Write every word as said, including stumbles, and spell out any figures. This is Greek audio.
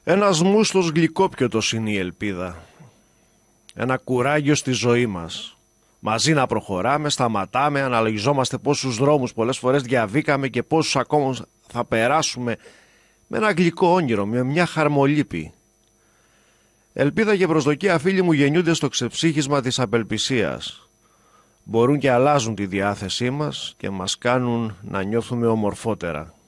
Ένας μούστος γλυκόπιωτος είναι η ελπίδα. Ένα κουράγιο στη ζωή μας. Μαζί να προχωράμε, σταματάμε, αναλογιζόμαστε πόσους δρόμους πολλές φορές διαβήκαμε και πόσους ακόμα θα περάσουμε με ένα γλυκό όνειρο, με μια χαρμολύπη. Ελπίδα και προσδοκία, φίλοι μου, γεννιούνται στο ξεψύχισμα της απελπισίας. Μπορούν και αλλάζουν τη διάθεσή μας και μας κάνουν να νιώθουμε ομορφότερα.